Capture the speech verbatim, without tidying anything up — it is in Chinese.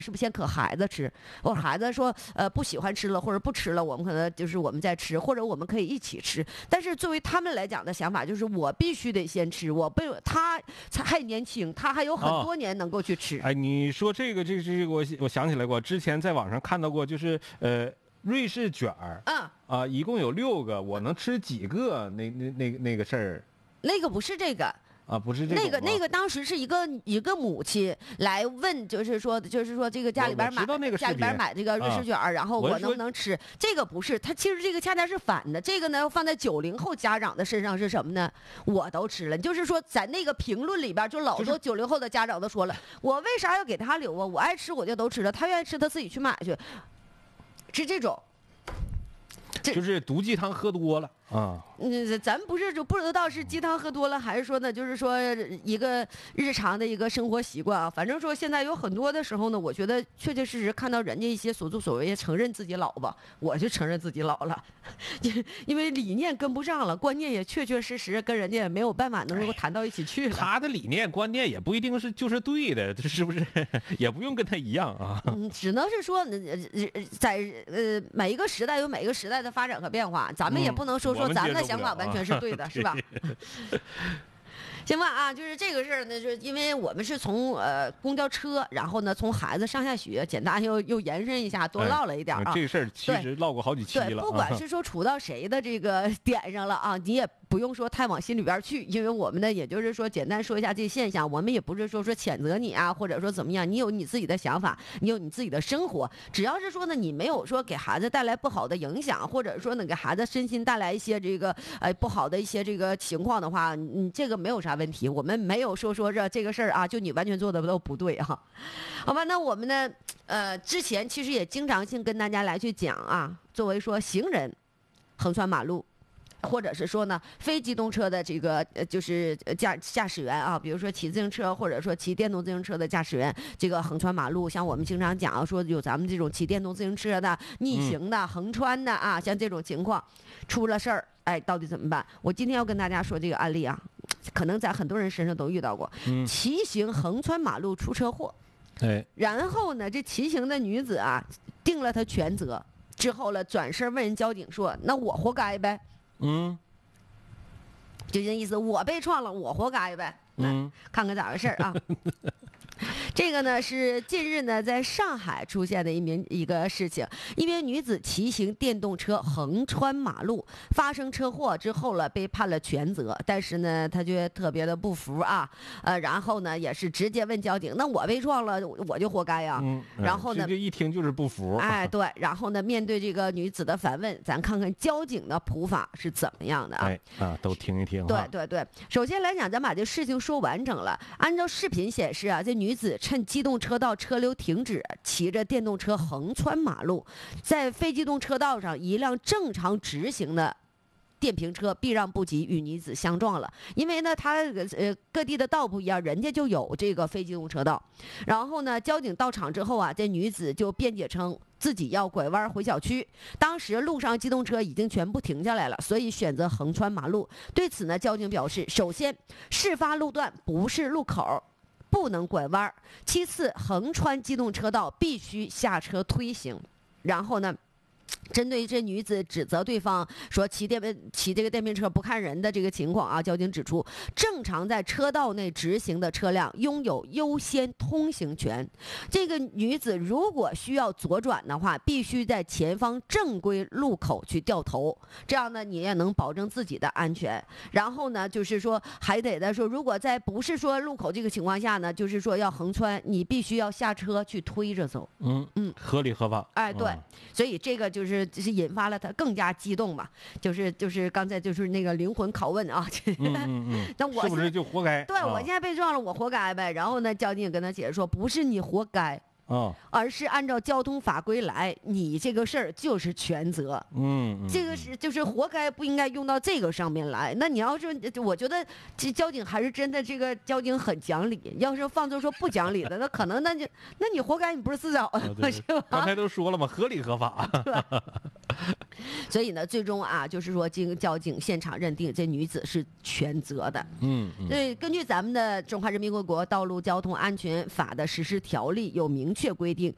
是不是先给孩子吃？或者孩子说呃不喜欢吃了或者不吃了，我们可能就是我们再吃，或者我们可以一起吃。但是作为他们来讲的想法就是我必须得先吃，我被他他还年轻，他还有很多年能够去吃。 哦、哎，你说这个这个这个我我想起来过，之前在网上看到过，就是呃瑞士卷儿， 嗯啊、呃，一共有六个，我能吃几个？那那那那个事儿， 那个不是这个。 啊，不是这那个那个当时是一个一个母亲来问，就是说就是说这个家里边买家里边买这个瑞士卷、啊、然后我能不能吃？这个不是，它其实这个恰恰是反的。这个呢放在九零后家长的身上是什么呢？我都吃了，就是说在那个评论里边，就老多九零后的家长都说了，我为啥要给他留啊？我爱吃我就都吃了，他愿意吃他自己去买去，是这种。 就是毒鸡汤喝多了啊。 嗯，咱不是就不知道是鸡汤喝多了，还是说呢，就是说一个日常的一个生活习惯啊。反正说现在有很多的时候呢，我觉得确确实实看到人家一些所作所为，承认自己老吧，我就承认自己老了，因为理念跟不上了，观念也确确实实跟人家也没有办法能够谈到一起去了。 他的理念观念也不一定是就是对的，是不是？也不用跟他一样啊。 嗯，只能是说，呃，在呃每一个时代有每一个时代的发展和变化，咱们也不能说说咱们的想法完全是对的， 嗯、 是吧？行吧啊，就是这个事儿呢，就是因为我们是从呃公交车，然后呢从孩子上下学，简单又又延伸一下，多唠了一点啊。 哎、这个事儿其实唠过好几期了。 对，不管是说处到谁的这个点上了啊，你也不用说太往心里边去，因为我们呢，也就是说简单说一下这现象，我们也不是说说谴责你啊，或者说怎么样，你有你自己的想法，你有你自己的生活，只要是说呢，你没有说给孩子带来不好的影响，或者说呢给孩子身心带来一些这个呃不好的一些这个情况的话，你这个没有啥问题，我们没有说说这这个事儿啊，就你完全做的都不对啊，好吧？那我们呢，呃，之前其实也经常性跟大家来去讲啊，作为说行人横穿马路。或者是说呢，非机动车的这个呃，就是驾驾驶员啊，比如说骑自行车或者说骑电动自行车的驾驶员，这个横穿马路，像我们经常讲说有咱们这种骑电动自行车的逆行的、横穿的啊，像这种情况出了事儿，哎，到底怎么办？我今天要跟大家说这个案例啊，可能在很多人身上都遇到过， 嗯、 骑行横穿马路出车祸， 哎， 然后呢，这骑行的女子啊，定了她全责之后了，转身问人交警说：“那我活该呗。” 嗯， 就这意思，我被撞了，我活该呗。 嗯， 看看咋回事啊？这个呢是近日呢在上海出现的一名一个事情，一名女子骑行电动车横穿马路，发生车祸之后了，被判了全责，但是呢她就特别的不服啊，呃，然后呢也是直接问交警，那我被撞了，我就活该呀、啊嗯嗯。 然后呢， 这一听就是不服。 哎，对，然后呢，面对这个女子的反问，咱看看交警的普法是怎么样的啊？ 哎啊，都听一听。 对对对，首先来讲，咱把这事情说完整了。按照视频显示啊，这女子趁机动车道车流停止，骑着电动车横穿马路，在非机动车道上，一辆正常直行的电瓶车避让不及，与女子相撞了。因为呢，它呃各地的道不一样，人家就有这个非机动车道。然后呢，交警到场之后啊，这女子就辩解称自己要拐弯回小区，当时路上机动车已经全部停下来了，所以选择横穿马路。对此呢，交警表示，首先，事发路段不是路口，不能拐弯；其次，横穿机动车道必须下车推行。然后呢，针对这女子指责对方说骑电骑这个电瓶车不看人的这个情况啊，交警指出，正常在车道内直行的车辆拥有优先通行权。这个女子如果需要左转的话，必须在前方正规路口去掉头，这样呢，你也能保证自己的安全。然后呢，就是说还得的说，如果在不是说路口这个情况下呢，就是说要横穿，你必须要下车去推着走。 嗯嗯，合理合法。 哎，对， 嗯、 所以这个就是。就是引发了他更加激动嘛，就是就是刚才就是那个灵魂拷问啊， 嗯嗯嗯， 那我是不是就活该？ 对、啊、我现在被撞了，我活该呗。然后呢，交警也跟他解释说，不是你活该。 哦， 而是按照交通法规来，你这个事儿就是全责。 嗯，嗯这个是就是活该，不应该用到这个上面来。那你要是，我觉得这交警还是真的，这个交警很讲理。要是放作说不讲理的，那可能那就那你活该，你不是自找的、哦、是吧？ 刚才都说了嘛，合理合法。 所以呢，最终啊，就是说，经交警现场认定，这女子是全责的。 嗯，嗯对，根据咱们的《中华人民共和国道路交通安全法》的实施条例有明确规定，